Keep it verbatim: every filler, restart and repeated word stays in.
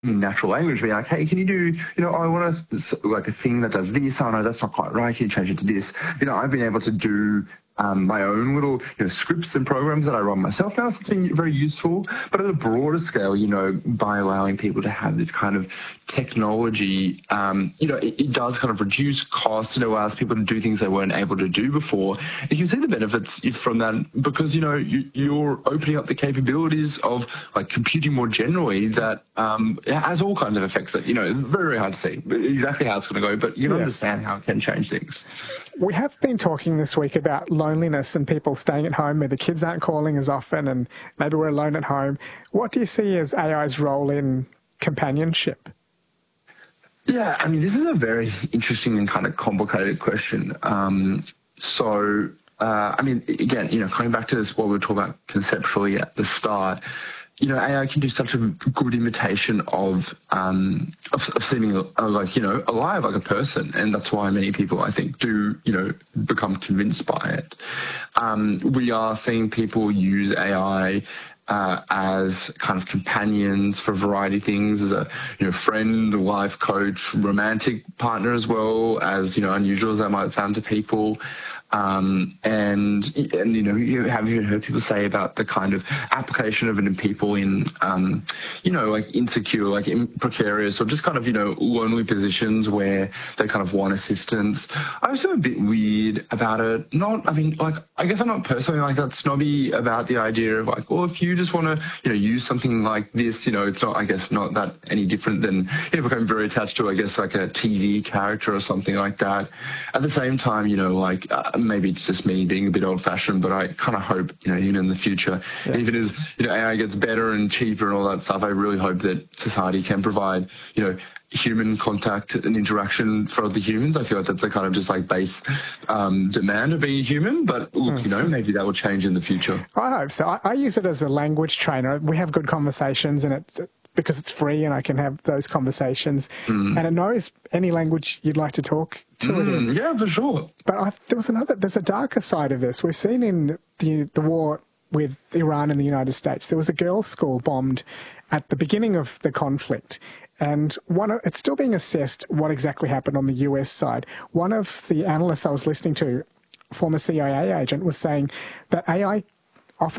natural language, being like, hey, can you do, you know, I want to, like a thing that does this, oh no, that's not quite right, can you change it to this? You know, I've been able to do um, my own little, you know, scripts and programs that I run myself now. So it's been very useful. But at a broader scale, you know, by allowing people to have this kind of technology, um, you know, it, it does kind of reduce costs and allows people to do things they weren't able to do before. And you see the benefits from that because, you know, you, you're opening up the capabilities of like computing more generally that um, it has all kinds of effects that, you know, very, very hard to see exactly how it's going to go, but you can yes. understand how it can change things. We have been talking this week about loneliness and people staying at home where the kids aren't calling as often and maybe we're alone at home. What do you see as A I's role in companionship? Yeah, I mean, this is a very interesting and kind of complicated question. Um, so, uh, I mean, again, you know, coming back to this, what we were talking about conceptually at the start, you know, A I can do such a good imitation of um, of, of seeming uh, like, you know, alive, like a person. And that's why many people, I think, do, you know, become convinced by it. Um, we are seeing people use A I Uh, as kind of companions for a variety of things, as a you know friend, life coach, romantic partner, as well as, you know, unusual as that might sound to people. Um, and, and, you know, you have even heard people say about the kind of application of it in people in, um, you know, like insecure, like in precarious or just kind of, you know, lonely positions where they kind of want assistance. I was a bit weird about it. Not, I mean, like, I guess I'm not personally like that snobby about the idea of like, well, if you just want to, you know, use something like this, you know, it's not, I guess, not that any different than, you know, becoming very attached to, I guess, like a T V character or something like that. At the same time, you know, like, uh, maybe it's just me being a bit old-fashioned, but I kind of hope, you know, even in the future, yeah. even as, you know, A I gets better and cheaper and all that stuff, I really hope that society can provide, you know, human contact and interaction for other humans. I feel like that's a kind of just like base um, demand of being a human, but look, mm. you know, maybe that will change in the future. I hope so. I, I use it as a language trainer. We have good conversations and it's because it's free and I can have those conversations mm. and it knows any language you'd like to talk to mm, it in. Yeah, for sure. But I, there was another, there's a darker side of this. We've seen in the, the war with Iran and the United States, there was a girls' school bombed at the beginning of the conflict. And one of, it's still being assessed what exactly happened on the U S side. One of the analysts I was listening to, former C I A agent, was saying that A I